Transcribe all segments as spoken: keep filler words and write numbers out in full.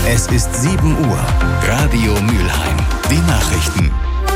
Es ist sieben Uhr. Radio Mülheim. Die Nachrichten.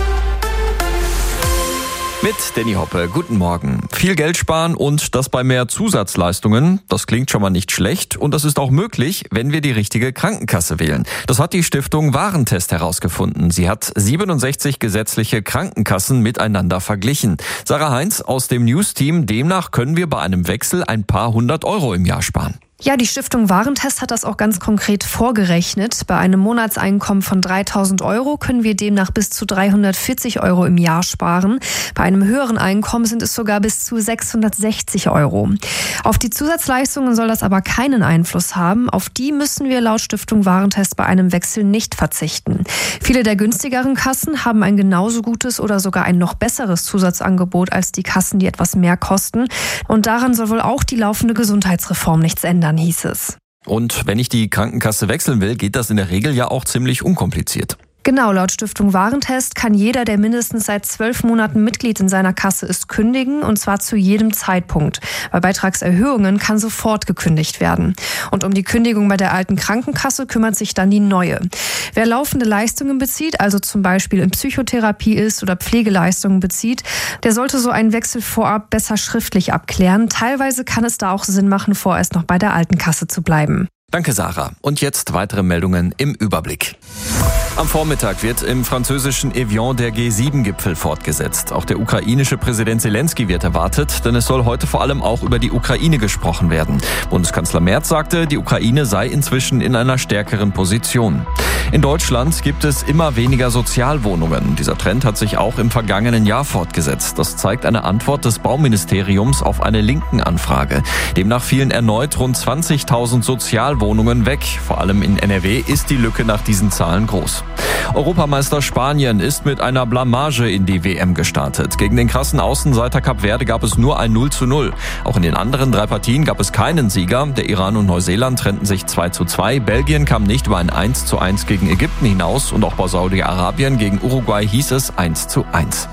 Mit Danny Hoppe, guten Morgen. Viel Geld sparen und das bei mehr Zusatzleistungen, das klingt schon mal nicht schlecht und das ist auch möglich, wenn wir die richtige Krankenkasse wählen. Das hat die Stiftung Warentest herausgefunden. Sie hat siebenundsechzig gesetzliche Krankenkassen miteinander verglichen. Sarah Heinz aus dem News-Team, demnach können wir bei einem Wechsel ein paar hundert Euro im Jahr sparen. Ja, die Stiftung Warentest hat das auch ganz konkret vorgerechnet. Bei einem Monatseinkommen von dreitausend Euro können wir demnach bis zu dreihundertvierzig Euro im Jahr sparen. Bei einem höheren Einkommen sind es sogar bis zu sechshundertsechzig Euro. Auf die Zusatzleistungen soll das aber keinen Einfluss haben. Auf die müssen wir laut Stiftung Warentest bei einem Wechsel nicht verzichten. Viele der günstigeren Kassen haben ein genauso gutes oder sogar ein noch besseres Zusatzangebot als die Kassen, die etwas mehr kosten. Und daran soll wohl auch die laufende Gesundheitsreform nichts ändern, hieß es. Und wenn ich die Krankenkasse wechseln will, geht das in der Regel ja auch ziemlich unkompliziert. Genau, laut Stiftung Warentest kann jeder, der mindestens seit zwölf Monaten Mitglied in seiner Kasse ist, kündigen, und zwar zu jedem Zeitpunkt. Bei Beitragserhöhungen kann sofort gekündigt werden. Und um die Kündigung bei der alten Krankenkasse kümmert sich dann die neue. Wer laufende Leistungen bezieht, also zum Beispiel in Psychotherapie ist oder Pflegeleistungen bezieht, der sollte so einen Wechsel vorab besser schriftlich abklären. Teilweise kann es da auch Sinn machen, vorerst noch bei der alten Kasse zu bleiben. Danke, Sarah. Und jetzt weitere Meldungen im Überblick. Am Vormittag wird im französischen Evian der G sieben Gipfel fortgesetzt. Auch der ukrainische Präsident Zelensky wird erwartet, denn es soll heute vor allem auch über die Ukraine gesprochen werden. Bundeskanzler Merz sagte, die Ukraine sei inzwischen in einer stärkeren Position. In Deutschland gibt es immer weniger Sozialwohnungen. Dieser Trend hat sich auch im vergangenen Jahr fortgesetzt. Das zeigt eine Antwort des Bauministeriums auf eine linken Anfrage. Demnach fielen erneut rund zwanzigtausend Sozialwohnungen weg. Vor allem in N R W ist die Lücke nach diesen Zahlen groß. Europameister Spanien ist mit einer Blamage in die W M gestartet. Gegen den krassen Außenseiter Kap Verde gab es nur ein null zu null. Auch in den anderen drei Partien gab es keinen Sieger. Der Iran und Neuseeland trennten sich zwei zu zwei. Belgien kam nicht über ein eins zu eins gegen Ägypten hinaus und auch bei Saudi-Arabien gegen Uruguay hieß es eins zu eins.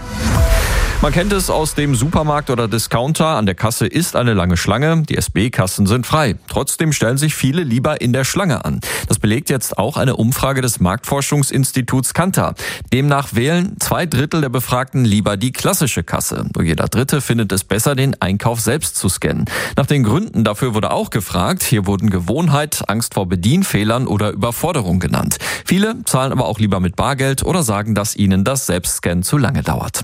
Man kennt es aus dem Supermarkt oder Discounter. An der Kasse ist eine lange Schlange. Die S B-Kassen sind frei. Trotzdem stellen sich viele lieber in der Schlange an. Das belegt jetzt auch eine Umfrage des Marktforschungsinstituts Kantar. Demnach wählen zwei Drittel der Befragten lieber die klassische Kasse. Nur jeder Dritte findet es besser, den Einkauf selbst zu scannen. Nach den Gründen dafür wurde auch gefragt. Hier wurden Gewohnheit, Angst vor Bedienfehlern oder Überforderung genannt. Viele zahlen aber auch lieber mit Bargeld oder sagen, dass ihnen das Selbstscannen zu lange dauert.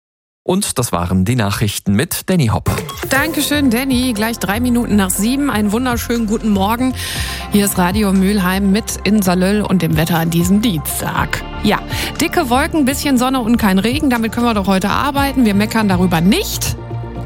Und das waren die Nachrichten mit Danny Hoppe. Dankeschön, Danny. Gleich drei Minuten nach sieben. Einen wunderschönen guten Morgen. Hier ist Radio Mülheim mit Insa Löll und dem Wetter an diesem Dienstag. Ja, dicke Wolken, bisschen Sonne und kein Regen. Damit können wir doch heute arbeiten. Wir meckern darüber nicht.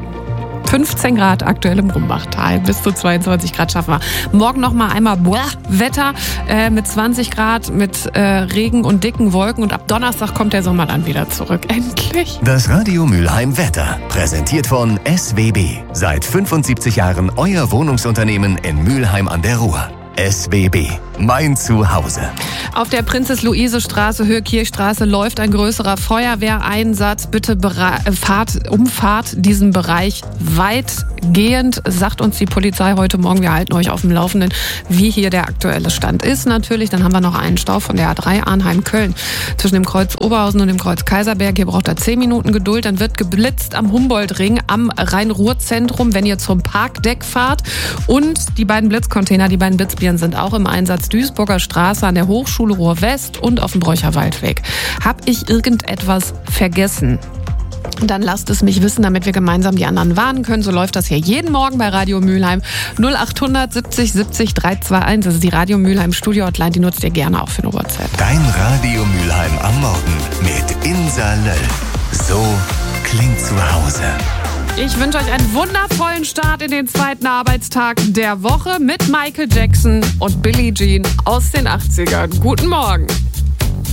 fünfzehn Grad aktuell im Rumbachtal, bis zu zweiundzwanzig Grad schaffen wir. Morgen noch mal einmal boah, Wetter äh, mit zwanzig Grad, mit äh, Regen und dicken Wolken. Und ab Donnerstag kommt der Sommer dann wieder zurück. Endlich. Das Radio Mülheim Wetter, präsentiert von S W B. Seit fünfundsiebzig Jahren euer Wohnungsunternehmen in Mülheim an der Ruhr. S W B, mein Zuhause. Auf der Prinzess-Luise-Straße, Höhe-Kirchstraße läuft ein größerer Feuerwehreinsatz. Bitte bera- fahrt, umfahrt diesen Bereich weitgehend, sagt uns die Polizei heute Morgen. Wir halten euch auf dem Laufenden, wie hier der aktuelle Stand ist. Natürlich, dann haben wir noch einen Stau von der A drei Arnheim-Köln zwischen dem Kreuz Oberhausen und dem Kreuz Kaiserberg. Hier braucht er zehn Minuten Geduld. Dann wird geblitzt am Humboldt-Ring, am Rhein-Ruhr-Zentrum, wenn ihr zum Parkdeck fahrt. Und die beiden Blitzcontainer, die beiden Blitzbieren sind auch im Einsatz. Duisburger Straße an der Hochschule Ruhr-West und auf dem Bräucher Waldweg. Hab ich irgendetwas vergessen? Dann lasst es mich wissen, damit wir gemeinsam die anderen warnen können. So läuft das hier jeden Morgen bei Radio Mülheim. null acht hundert siebzig siebzig dreihundertzweiundundzwanzig. Das ist die Radio Mülheim Studio Hotline. Die nutzt ihr gerne auch für eine WhatsApp. Dein Radio Mülheim am Morgen mit Insa Löll. So klingt zu Hause. Ich wünsche euch einen wundervollen Start in den zweiten Arbeitstag der Woche mit Michael Jackson und Billie Jean aus den achtzigern. Guten Morgen.